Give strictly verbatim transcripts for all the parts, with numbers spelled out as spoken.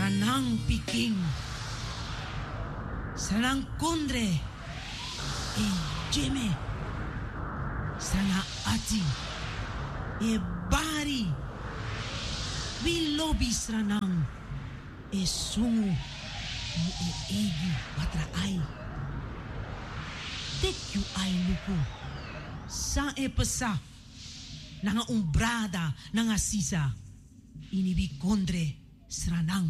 Sranang Piking, Sranang Kondre, e Jeme, Srana Ati, e Bari, we lobby Sranang, e Sungu, mu e Egi Watra Ai. Tek you ai luku, sa e pesa, nanga umbrada, nanga sisa, inibi Kondre, Sranang.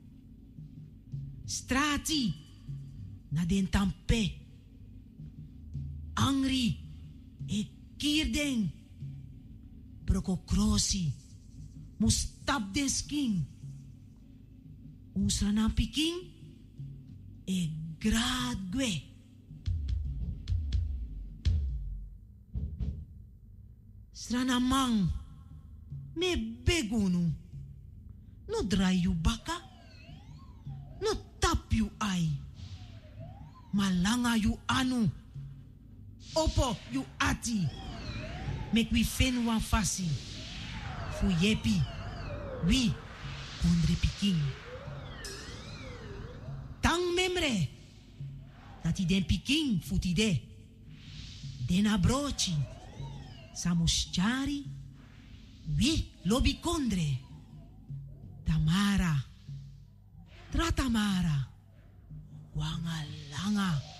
Strati na den tampe. Angri e kirdeng. Broko krosi. Mustab den sking. Un Sranang Piking e gradgue. Sranamang me begunu. No dry you baka. No tap you ai. Malanga you anu. Opo you ati. Make we fen wan fasi. Fu yepi. We Kondre Piking. Tang memre. Dat i den Piking futi de. Den abroci. Samuschari. We lobi Kondre. Tamara, Tratamara, Wangalanga.